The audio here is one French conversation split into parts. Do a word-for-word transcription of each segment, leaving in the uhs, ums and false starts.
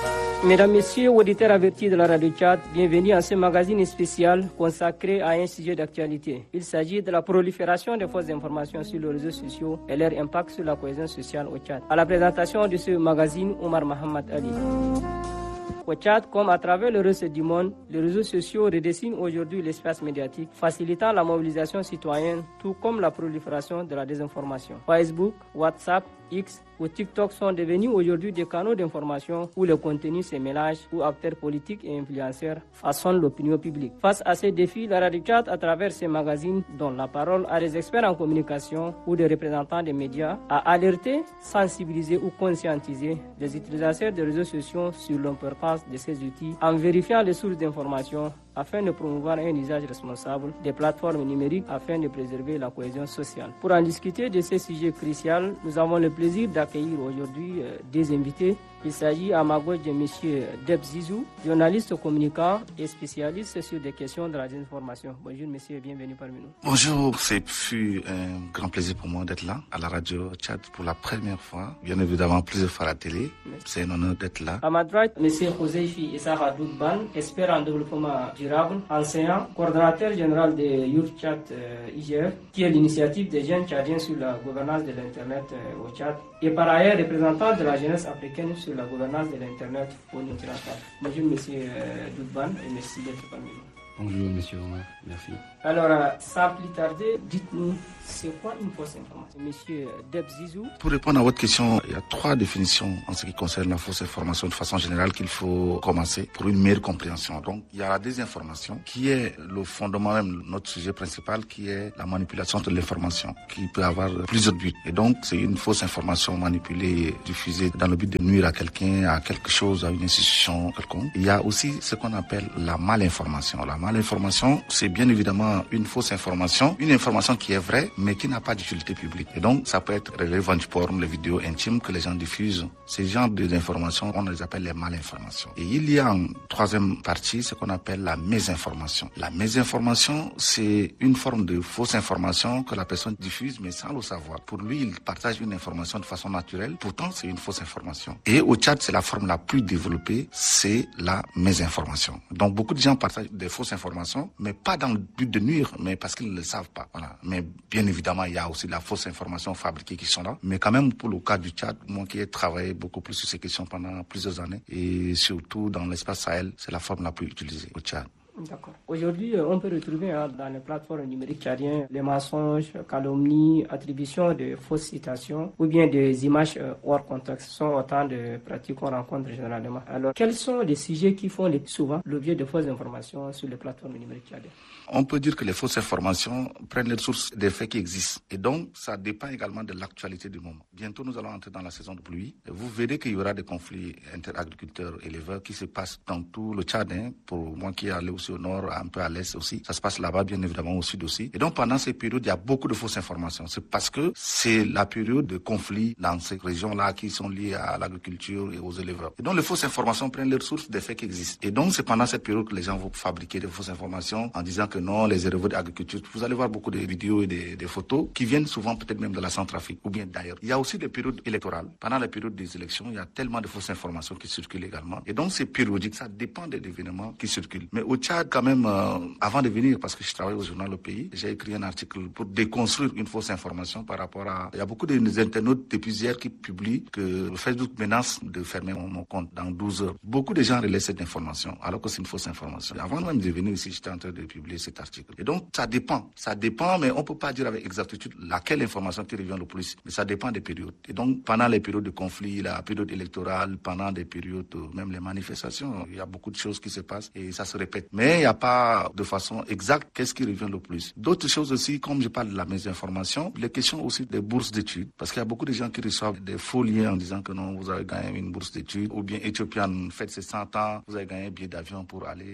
Mesdames, Messieurs, auditeurs avertis de la radio Tchad, bienvenue à ce magazine spécial consacré à un sujet d'actualité. Il s'agit de la prolifération des fausses informations sur les réseaux sociaux et leur impact sur la cohésion sociale au Tchad. À la présentation de ce magazine, Omar Mohamed Ali. Au Tchad, comme à travers le reste du monde, les réseaux sociaux redessinent aujourd'hui l'espace médiatique, facilitant la mobilisation citoyenne, tout comme la prolifération de la désinformation. Facebook, WhatsApp, X ou TikTok sont devenus aujourd'hui des canaux d'information où le contenu se mélange, où acteurs politiques et influenceurs façonnent l'opinion publique. Face à ces défis, la radio Tchad, à travers ces magazines, donne la parole à des experts en communication ou des représentants des médias, à alerter, sensibiliser ou conscientiser les utilisateurs des réseaux sociaux sur l'importance de ces outils en vérifiant les sources d'information afin de promouvoir un usage responsable des plateformes numériques afin de préserver la cohésion sociale. Pour en discuter de ces sujets cruciaux, nous avons le plaisir d'accueillir aujourd'hui euh, des invités. Il s'agit à ma gauche de M. Deb Zizou, journaliste communicant et spécialiste sur des questions de la désinformation. Bonjour monsieur, bienvenue parmi nous. Bonjour, c'est fut un grand plaisir pour moi d'être là à la radio Tchad pour la première fois. Bien évidemment, plusieurs fois à la télé. Merci. C'est un honneur d'être là. À ma droite, M. Joseifi Issa Doudban, expert en développement durable, enseignant, coordonnateur général de Youth Tchad euh, I G F, qui est l'initiative des jeunes tchadiens sur la gouvernance de l'Internet euh, au Tchad, et par ailleurs représentant de la jeunesse africaine sur la gouvernance de l'Internet au continental. Bonjour M. Doudban et merci d'être parmi nous. Bonjour Monsieur Omar, merci. Alors, euh, sans plus tarder, dites-nous, c'est quoi une fausse information? Monsieur Deb Zizou. Pour répondre à votre question, il y a trois définitions en ce qui concerne la fausse information de façon générale qu'il faut commencer pour une meilleure compréhension. Donc, il y a la désinformation qui est le fondement même de notre sujet principal, qui est la manipulation de l'information, qui peut avoir plusieurs buts. Et donc, c'est une fausse information manipulée, diffusée dans le but de nuire à quelqu'un, à quelque chose, à une institution quelconque. Il y a aussi ce qu'on appelle la malinformation. La malinformation, c'est bien évidemment une fausse information, une information qui est vraie, mais qui n'a pas d'utilité publique. Et donc, ça peut être les revenge porn, les vidéos intimes que les gens diffusent. Ces genres d'informations, on les appelle les malinformations. Et il y a en troisième partie ce qu'on appelle la mésinformation. La mésinformation, c'est une forme de fausse information que la personne diffuse, mais sans le savoir. Pour lui, il partage une information de façon naturelle, pourtant c'est une fausse information. Et au Tchad, c'est la forme la plus développée, c'est la mésinformation. Donc, beaucoup de gens partagent des fausses informations, mais pas dans le but de nuire, mais parce qu'ils ne le savent pas. Voilà. Mais bien évidemment, il y a aussi de la fausse information fabriquée qui sont là. Mais quand même, pour le cas du Tchad, moi qui ai travaillé beaucoup plus sur ces questions pendant plusieurs années, et surtout dans l'espace Sahel, c'est la forme la plus utilisée au Tchad. D'accord. Aujourd'hui, on peut retrouver hein, dans les plateformes numériques tchadiennes les mensonges, calomnies, attributions de fausses citations ou bien des images euh, hors contexte. Ce sont autant de pratiques qu'on rencontre généralement. Alors, quels sont les sujets qui font les plus souvent l'objet de fausses informations sur les plateformes numériques tchadiennes? On peut dire que les fausses informations prennent les sources des faits qui existent. Et donc, ça dépend également de l'actualité du moment. Bientôt, nous allons entrer dans la saison de pluie. Et vous verrez qu'il y aura des conflits inter-agriculteurs et éleveurs qui se passent dans tout le Tchad. Hein. Pour moi qui est allé aussi au nord, un peu à l'est aussi. Ça se passe là-bas, bien évidemment, au sud aussi. Et donc, pendant ces périodes, il y a beaucoup de fausses informations. C'est parce que c'est la période de conflits dans ces régions-là qui sont liées à l'agriculture et aux éleveurs. Et donc, les fausses informations prennent leurs sources des faits qui existent. Et donc, c'est pendant cette période que les gens vont fabriquer des fausses informations en disant que non, les éleveurs d'agriculture, vous allez voir beaucoup de vidéos et des, des photos qui viennent souvent peut-être même de la Centrafrique ou bien d'ailleurs. Il y a aussi des périodes électorales. Pendant les périodes des élections, il y a tellement de fausses informations qui circulent également. Et donc, c'est périodique, ça dépend des événements qui circulent. Mais au Tchad, quand même, euh, avant de venir, parce que je travaille au journal Le Pays, j'ai écrit un article pour déconstruire une fausse information par rapport à... Il y a beaucoup d'internautes depuis hier qui publient que Facebook menace de fermer mon, mon compte dans douze heures. Beaucoup de gens relaient cette information, alors que c'est une fausse information. Avant même de venir ici, j'étais en train de publier cet article. Et donc, ça dépend. Ça dépend, mais on ne peut pas dire avec exactitude laquelle information qui revient le plus. Mais ça dépend des périodes. Et donc, pendant les périodes de conflit, la période électorale, pendant des périodes, même les manifestations, il y a beaucoup de choses qui se passent et ça se répète. Mais il n'y a pas de façon exacte qu'est-ce qui revient le plus. D'autres choses aussi, comme je parle de la mésinformation, les questions aussi des bourses d'études. Parce qu'il y a beaucoup de gens qui reçoivent des faux liens en disant que non, vous avez gagné une bourse d'études. Ou bien Ethiopian, faites ses cent ans, vous avez gagné un billet d'avion pour aller, des trucs comme ça.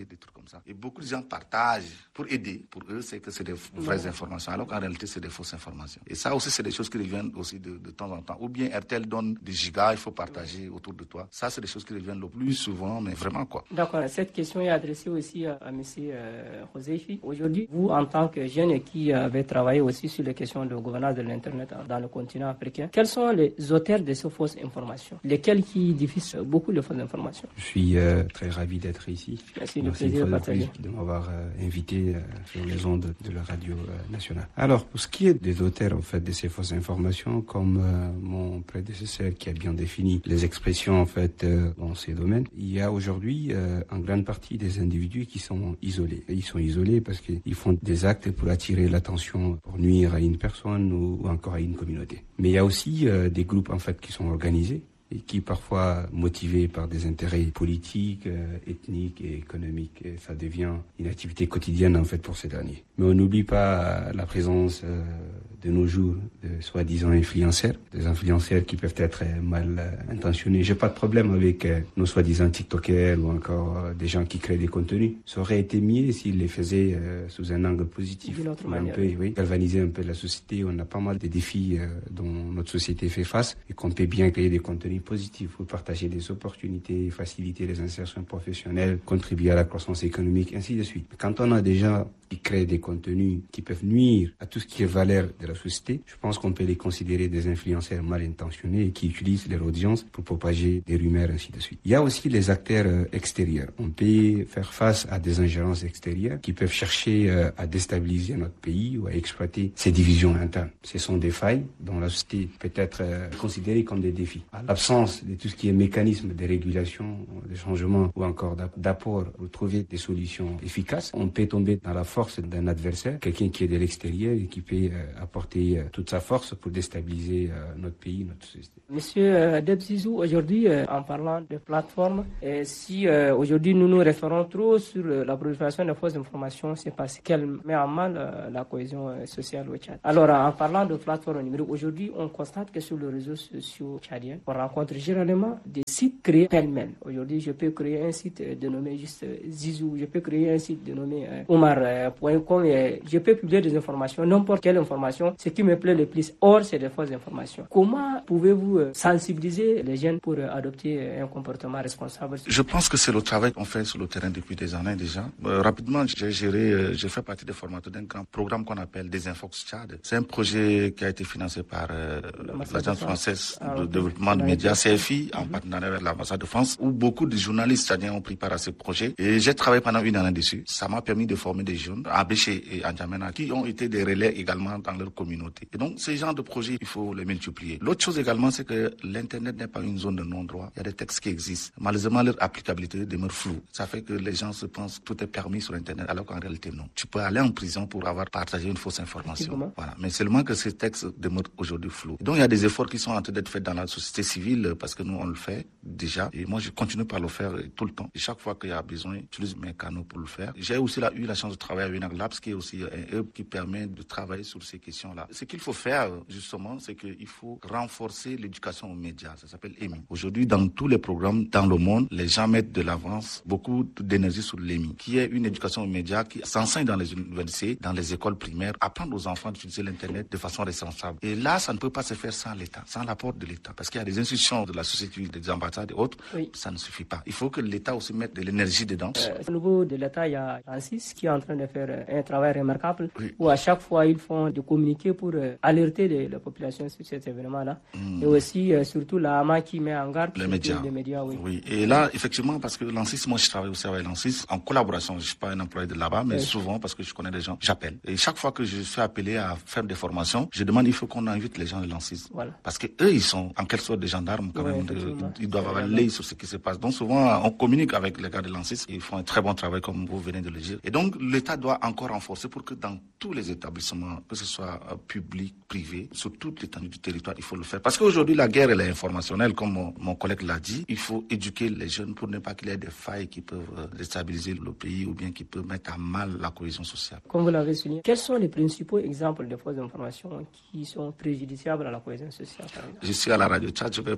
ça. Et beaucoup de gens partagent pour aider. Pour eux, c'est que c'est des vraies informations, alors qu'en réalité, c'est des fausses informations. Et ça aussi, c'est des choses qui reviennent aussi de, de temps en temps. Ou bien R T L donne des gigas, il faut partager autour de toi. Ça, c'est des choses qui reviennent le plus souvent, mais vraiment quoi. D'accord. Cette question est adressée aussi à, à M. Euh, Joséfi. Aujourd'hui, vous, en tant que jeune qui avez travaillé aussi sur les questions de gouvernance de l'Internet dans le continent africain, quels sont les auteurs de ces fausses informations? Lesquels qui diffusent beaucoup de fausses informations? Je suis euh, très ravi d'être ici. Merci, le plaisir de partager. De m'avoir euh, invité euh, sur les ondes de la radio euh, nationale. Alors, pour ce qui est des auteurs en fait de ces fausses informations, comme euh, mon prédécesseur qui a bien défini les expressions en fait euh, dans ces domaines, il y a aujourd'hui euh, en grande partie des individus qui sont isolés. Et ils sont isolés parce qu'ils font des actes pour attirer l'attention, pour nuire à une personne ou, ou encore à une communauté. Mais il y a aussi euh, des groupes en fait qui sont organisés et qui parfois motivés par des intérêts politiques, euh, ethniques et économiques. Et ça devient une activité quotidienne en fait pour ces derniers. Mais on n'oublie pas la présence euh, de nos jours de soi-disant influenceurs, des influenceurs qui peuvent être mal euh, intentionnés. J'ai pas de problème avec euh, nos soi-disant TikTokers ou encore euh, des gens qui créent des contenus. Ça aurait été mieux s'ils les faisaient euh, sous un angle positif. D'une autre un manière. peu, oui, galvaniser un peu la société. On a pas mal de défis euh, dont notre société fait face et qu'on peut bien créer des contenus positifs pour partager des opportunités, faciliter les insertions professionnelles, contribuer à la croissance économique, ainsi de suite. Quand on a des gens qui créent des contenus qui peuvent nuire à tout ce qui est valeur de la société, je pense qu'on peut les considérer des influenceurs mal intentionnés et qui utilisent leur audience pour propager des rumeurs, ainsi de suite. Il y a aussi les acteurs euh, extérieurs. On peut faire face à des ingérences extérieures qui peuvent chercher euh, à déstabiliser notre pays ou à exploiter ses divisions internes. Ce sont des failles dont la société peut être euh, considérée comme des défis. À l'absence de tout ce qui est mécanisme de régulation, de changement ou encore d'apport pour trouver des solutions efficaces, on peut tomber dans la force d'un adversaire, quelqu'un qui est de l'extérieur et qui peut euh, apporter euh, toute sa force pour déstabiliser euh, notre pays, notre société. Monsieur euh, Debzizou, aujourd'hui, euh, en parlant de plateformes, euh, si euh, aujourd'hui nous nous référons trop sur euh, la prolifération de fausses informations, c'est parce qu'elle met en mal euh, la cohésion euh, sociale au Tchad. Alors, en parlant de plateformes numériques, aujourd'hui, on constate que sur les réseaux sociaux tchadiens, on rencontre généralement des sites créés pêle-mêle. Aujourd'hui, je peux créer un site euh, dénommé juste euh, Zizou, je peux créer un site dénommé euh, Omar. Euh, Com, je peux publier des informations, n'importe quelle information, ce qui me plaît le plus. Or, c'est des fausses informations. Comment pouvez-vous sensibiliser les jeunes pour adopter un comportement responsable? Je pense que c'est le travail qu'on fait sur le terrain depuis des années déjà. Euh, rapidement, j'ai géré, euh, j'ai fait partie des formateurs d'un grand programme qu'on appelle Desinfox Tchad. C'est un projet qui a été financé par euh, l'Agence française ah, de okay. développement des médias, C F I, en mm-hmm. partenariat avec l'ambassade de France, où beaucoup de journalistes tchadiens ont pris part à ce projet. Et j'ai travaillé pendant une année dessus. Ça m'a permis de former des jeunes à Béché et à N'Djamena, qui ont été des relais également dans leur communauté. Et donc, ces genres de projets, il faut les multiplier. L'autre chose également, c'est que l'Internet n'est pas une zone de non-droit. Il y a des textes qui existent. Malheureusement, leur applicabilité demeure floue. Ça fait que les gens se pensent que tout est permis sur Internet, alors qu'en réalité, non. Tu peux aller en prison pour avoir partagé une fausse information. Voilà. Mais seulement que ces textes demeurent aujourd'hui flous. Et donc, il y a des efforts qui sont en train d'être faits dans la société civile, parce que nous, on le fait déjà. Et moi, je continue par le faire tout le temps. Et chaque fois qu'il y a besoin, j'utilise mes canaux pour le faire. J'ai aussi là, eu la chance de travailler avec Winag Labs, qui est aussi un hub qui permet de travailler sur ces questions-là. Ce qu'il faut faire, justement, c'est qu'il faut renforcer l'éducation aux médias. Ça s'appelle E M I. Aujourd'hui, dans tous les programmes dans le monde, les gens mettent de l'avance beaucoup d'énergie sur l'E M I, qui est une éducation aux médias qui s'enseigne dans les universités, dans les écoles primaires, apprendre aux enfants d'utiliser l'Internet de façon responsable. Et là, ça ne peut pas se faire sans l'État, sans l'apport de l'État. Parce qu'il y a des institutions de la société, des ambassades et autres, oui. Ça ne suffit pas. Il faut que l'État aussi mette de l'énergie dedans. Euh, au niveau de l'État, il y a Francis qui est en train de faire un travail remarquable, oui. Où à chaque fois, ils font des communiqués pour euh, alerter les, la population sur cet événement-là. Mmh. Et aussi, euh, surtout, la A M A qui met en garde les médias. Les médias oui. oui. Et là, effectivement, parce que l'ANSIS, moi, je travaille aussi avec l'ANSIS, en collaboration. Je ne suis pas un employé de là-bas, mais oui. Souvent, parce que je connais des gens, j'appelle. Et chaque fois que je suis appelé à faire des formations, je demande, il faut qu'on invite les gens de l'ANSIS. Voilà. Parce que eux, ils sont en quelque sorte des gendarmes, quand oui, même. De, ils doivent avoir l'œil sur ce qui se passe. Donc, souvent, on communique avec les gars de l'ANSIS. Ils font un très bon travail, comme vous venez de le dire. Et donc, l'État doit encore renforcer pour que dans tous les établissements, que ce soit euh, public, privé, sur toute l'étendue du territoire, il faut le faire. Parce qu'aujourd'hui, la guerre, elle est informationnelle, comme mon, mon collègue l'a dit. Il faut éduquer les jeunes pour ne pas qu'il y ait des failles qui peuvent euh, déstabiliser le pays ou bien qui peuvent mettre à mal la cohésion sociale. Comme vous l'avez souligné, quels sont les principaux exemples de fausses informations qui sont préjudiciables à la cohésion sociale? Je suis à la radio Tchad, je vais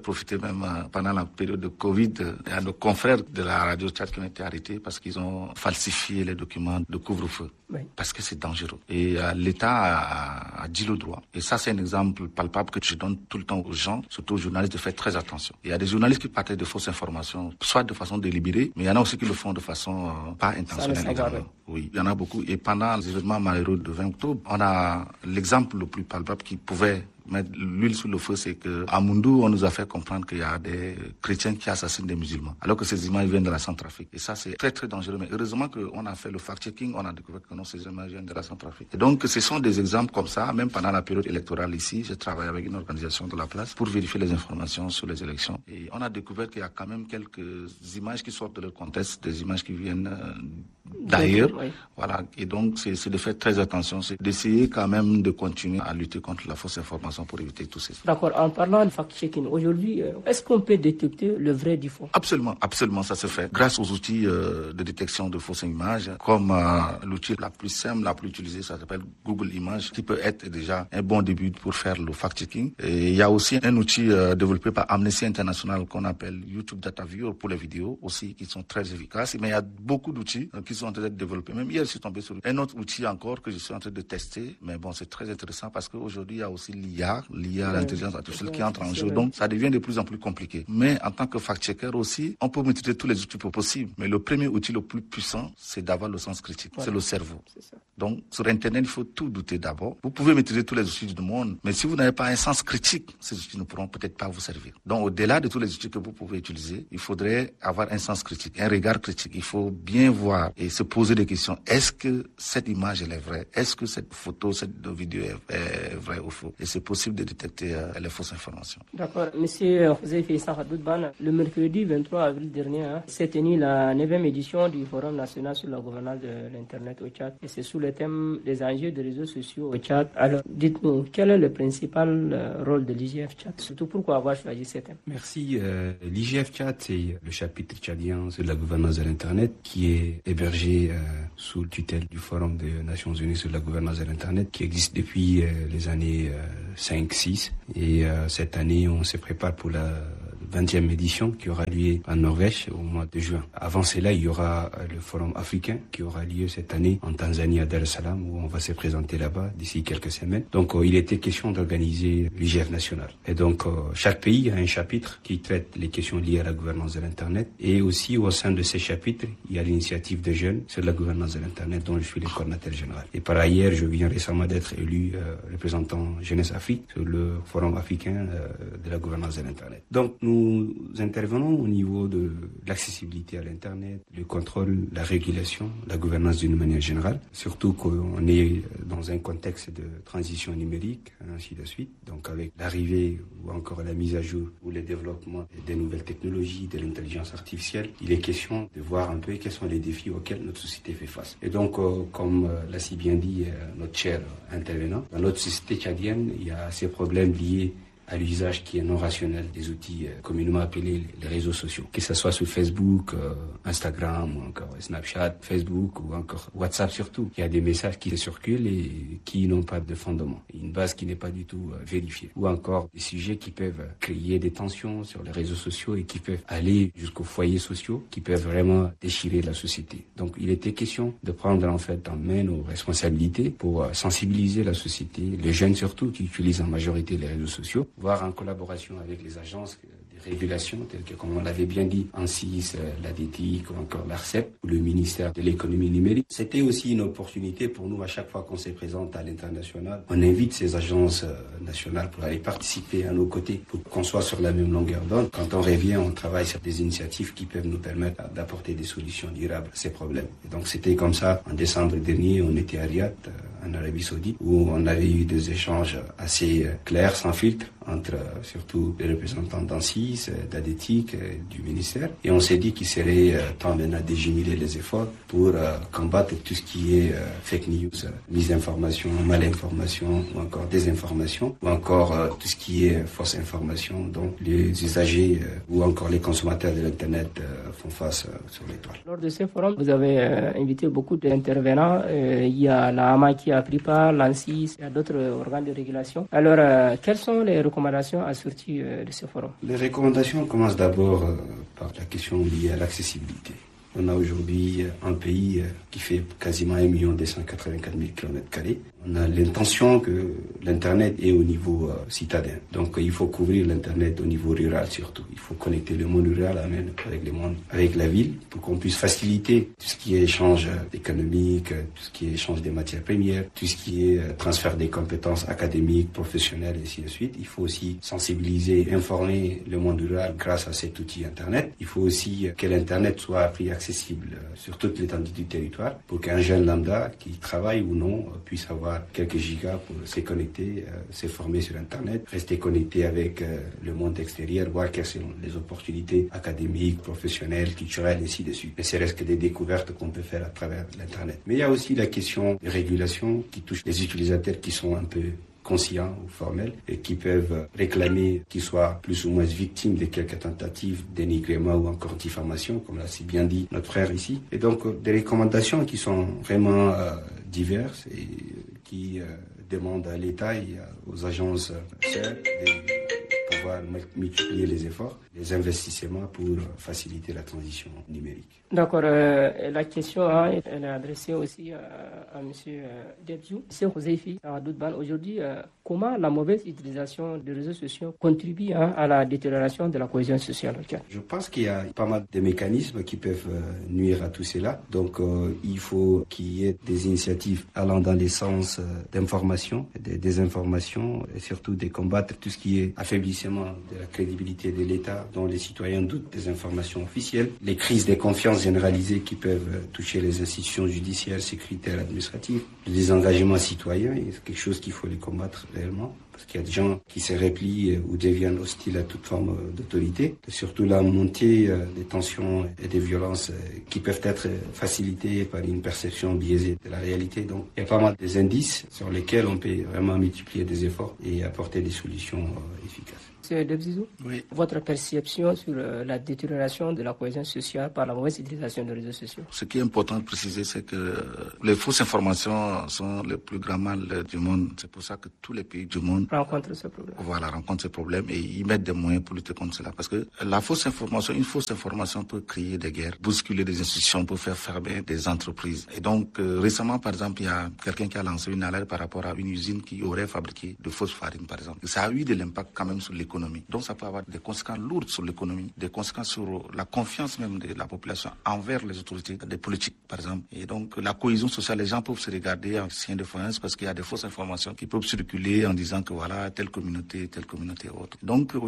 profiter même euh, pendant la période de Covid euh, à nos confrères de la radio Tchad qui ont été arrêtés parce qu'ils ont falsifié les documents de couvre-feu. Oui. Parce que c'est dangereux. Et euh, l'État a, a dit le droit. Et ça, c'est un exemple palpable que je donne tout le temps aux gens, surtout aux journalistes, de faire très attention. Il y a des journalistes qui partaient de fausses informations, soit de façon délibérée, mais il y en a aussi qui le font de façon euh, pas intentionnelle également. Oui, il y en a beaucoup. Et pendant les événements malheureux du vingt octobre, on a l'exemple le plus palpable qui pouvait mettre l'huile sur le feu, c'est que à Moundou, on nous a fait comprendre qu'il y a des chrétiens qui assassinent des musulmans, alors que ces images viennent de la Centrafrique. Et ça, c'est très, très dangereux. Mais heureusement qu'on a fait le fact-checking, on a découvert que non, ces images viennent de la Centrafrique. Et donc, ce sont des exemples comme ça. Même pendant la période électorale ici, j'ai travaillé avec une organisation de la place pour vérifier les informations sur les élections. Et on a découvert qu'il y a quand même quelques images qui sortent de leur contexte, des images qui viennent euh, d'ailleurs. Oui. Voilà. Et donc, c'est, c'est de faire très attention, c'est d'essayer quand même de continuer à lutter contre la fausse information pour éviter tout ça. D'accord. En parlant de fact-checking, aujourd'hui, est-ce qu'on peut détecter le vrai du faux? Absolument, absolument, ça se fait. Grâce aux outils euh, de détection de fausses images, comme euh, l'outil la plus simple, la plus utilisée, ça s'appelle Google Images, qui peut être déjà un bon début pour faire le fact-checking. Et il y a aussi un outil euh, développé par Amnesty International qu'on appelle YouTube Data Viewer pour les vidéos aussi, qui sont très efficaces. Mais il y a beaucoup d'outils euh, qui sont en train d'être développés. Même hier, je suis tombé sur un autre outil encore que je suis en train de tester. Mais bon, c'est très intéressant parce qu'aujourd'hui, il y a aussi l'I A, l'I A, l'intelligence artificielle qui entre en jeu. Donc, ça devient de plus en plus compliqué. Mais en tant que fact-checker aussi, on peut maîtriser tous les outils possibles. Mais le premier outil le plus puissant, c'est d'avoir le sens critique. Ouais. C'est le cerveau. C'est ça. Donc, sur Internet, il faut tout douter d'abord. Vous pouvez maîtriser tous les outils du monde, mais si vous n'avez pas un sens critique, ces outils ne pourront peut-être pas vous servir. Donc, au-delà de tous les outils que vous pouvez utiliser, il faudrait avoir un sens critique, un regard critique. Il faut bien voir et se poser des questions. Est-ce que cette image, elle est vraie? Est-ce que cette photo, cette vidéo est, est vraie ou faux? Et c'est possible de détecter euh, les fausses informations. D'accord. Monsieur José Faïssa Hadoudban, le mercredi vingt-trois avril dernier, hein, s'est tenue la neuvième édition du Forum national sur la gouvernance de l'Internet au Tchad. Et c'est sous le thème des enjeux des réseaux sociaux au Tchad. Alors, dites-nous, quel est le principal euh, rôle de l'I G F Tchad? Surtout, pourquoi avoir choisi ce thème? Merci. Euh, L'I G F Tchad, c'est le chapitre tchadien sur la gouvernance de l'Internet qui est hébergé euh, sous tutelle du Forum des Nations Unies sur la gouvernance de l'Internet qui existe depuis euh, les années euh, cinq six. Et euh, cette année, on se prépare pour la vingtième édition qui aura lieu en Norvège au mois de juin. Avant cela, il y aura le Forum africain qui aura lieu cette année en Tanzanie à Dar es Salaam où on va se présenter là-bas d'ici quelques semaines. Donc, euh, il était question d'organiser l'I G F national. Et donc, euh, chaque pays a un chapitre qui traite les questions liées à la gouvernance de l'Internet. Et aussi, au sein de ces chapitres, il y a l'initiative des jeunes sur la gouvernance de l'Internet dont je suis le coordinateur général. Et par ailleurs, je viens récemment d'être élu euh, représentant Jeunesse Afrique sur le Forum africain euh, de la gouvernance de l'Internet. Donc, nous Nous intervenons au niveau de l'accessibilité à l'Internet, le contrôle, la régulation, la gouvernance d'une manière générale, surtout qu'on est dans un contexte de transition numérique, ainsi de suite. Donc avec l'arrivée ou encore la mise à jour ou le développement des nouvelles technologies, de l'intelligence artificielle, il est question de voir un peu quels sont les défis auxquels notre société fait face. Et donc, euh, comme euh, l'a si bien dit euh, notre cher intervenant, dans notre société tchadienne, il y a ces problèmes liés à l'usage qui est non rationnel des outils euh, communément appelés les réseaux sociaux, que ce soit sur Facebook, euh, Instagram ou encore Snapchat, Facebook ou encore WhatsApp surtout. Il y a des messages qui circulent et qui n'ont pas de fondement, une base qui n'est pas du tout euh, vérifiée. Ou encore des sujets qui peuvent créer des tensions sur les réseaux sociaux et qui peuvent aller jusqu'aux foyers sociaux, qui peuvent vraiment déchirer la société. Donc il était question de prendre en fait en main nos responsabilités pour euh, sensibiliser la société, les jeunes surtout qui utilisent en majorité les réseaux sociaux, voire en collaboration avec les agences de régulation, telles que, comme on l'avait bien dit, ANSSIS, l'A D T I C ou encore l'ARCEP, ou le ministère de l'économie numérique. C'était aussi une opportunité pour nous, à chaque fois qu'on se présente à l'international, on invite ces agences nationales pour aller participer à nos côtés, pour qu'on soit sur la même longueur d'onde. Quand on revient, on travaille sur des initiatives qui peuvent nous permettre d'apporter des solutions durables à ces problèmes. Et donc c'était comme ça, en décembre dernier, on était à Riyad, en Arabie Saoudite, où on avait eu des échanges assez clairs, sans filtre, entre euh, surtout les représentants d'ANSSIS, d'A D T I C, du ministère. Et on s'est dit qu'il serait euh, temps maintenant de jumeler les efforts pour euh, combattre tout ce qui est euh, fake news, euh, misinformation, malinformation, ou encore désinformation, ou encore euh, tout ce qui est fausse information. Donc les usagers euh, ou encore les consommateurs de l'Internet euh, font face euh, sur les toiles. Lors de ce forum, vous avez euh, invité beaucoup d'intervenants. Euh, il y a la A M A qui a pris part, l'ANSSI, il y a d'autres organes de régulation. Alors, euh, quelles sont les recommandations assorties euh, de ce forum? Les recommandations commencent d'abord euh, par la question liée à l'accessibilité. On a aujourd'hui un pays qui fait quasiment un million deux cent quatre-vingt-quatre mille kilomètres carrés. On a l'intention que l'Internet est au niveau euh, citadin. Donc il faut couvrir l'Internet au niveau rural surtout. Il faut connecter le monde rural avec le monde, avec la ville pour qu'on puisse faciliter tout ce qui est échange économique, tout ce qui est échange des matières premières, tout ce qui est transfert des compétences académiques, professionnelles et ainsi de suite. Il faut aussi sensibiliser, informer le monde rural grâce à cet outil Internet. Il faut aussi que l'Internet soit pris accessible sur toute l'étendue du territoire pour qu'un jeune lambda qui travaille ou non puisse avoir quelques gigas pour se connecter, euh, se former sur Internet, rester connecté avec euh, le monde extérieur, voir quelles sont les opportunités académiques, professionnelles, culturelles, et ainsi de suite. Mais c'est reste des découvertes qu'on peut faire à travers l'Internet. Mais il y a aussi la question de régulation qui touche les utilisateurs qui sont un peu conscients ou formels et qui peuvent réclamer qu'ils soient plus ou moins victimes de quelques tentatives de dénigrement ou encore diffamation, comme l'a si bien dit notre frère ici. Et donc des recommandations qui sont vraiment euh, diverses et qui euh, demandent à l'État et aux agences euh, de pouvoir multiplier les efforts, les investissements pour faciliter la transition numérique. D'accord. Euh, la question hein, elle est adressée aussi à, à M. Debziou. M. Huzaifi Sahadoudban, aujourd'hui, euh, comment la mauvaise utilisation des réseaux sociaux contribue hein, à la détérioration de la cohésion sociale au Tchad? Je pense qu'il y a pas mal de mécanismes qui peuvent euh, nuire à tout cela. Donc, euh, il faut qu'il y ait des initiatives allant dans les sens euh, d'information, de désinformation et surtout de combattre tout ce qui est affaiblissement de la crédibilité de l'État dont les citoyens doutent des informations officielles, les crises de confiance généralisées qui peuvent toucher les institutions judiciaires, sécuritaires, administratives, le désengagement citoyen, c'est quelque chose qu'il faut les combattre réellement. Parce qu'il y a des gens qui se replient ou deviennent hostiles à toute forme d'autorité. Et surtout la montée des tensions et des violences qui peuvent être facilitées par une perception biaisée de la réalité. Donc il y a pas mal des indices sur lesquels on peut vraiment multiplier des efforts et apporter des solutions efficaces. Monsieur Debziou, oui. Votre perception sur la détérioration de la cohésion sociale par la mauvaise utilisation des réseaux sociaux? Ce qui est important de préciser, c'est que les fausses informations sont le plus grand mal du monde. C'est pour ça que tous les pays du monde rencontrent ce problème. Voilà, rencontrent ce problème et ils mettent des moyens pour lutter contre cela. Parce que la fausse information, une fausse information peut créer des guerres, bousculer des institutions, peut faire fermer des entreprises. Et donc, euh, récemment, par exemple, il y a quelqu'un qui a lancé une alerte par rapport à une usine qui aurait fabriqué de fausses farines, par exemple. Et ça a eu de l'impact quand même sur l'économie. Donc ça peut avoir des conséquences lourdes sur l'économie, des conséquences sur la confiance même de la population envers les autorités, des politiques par exemple. Et donc la cohésion sociale, les gens peuvent se regarder en chien de faïence parce qu'il y a des fausses informations qui peuvent circuler en disant que voilà, telle communauté, telle communauté autre. Donc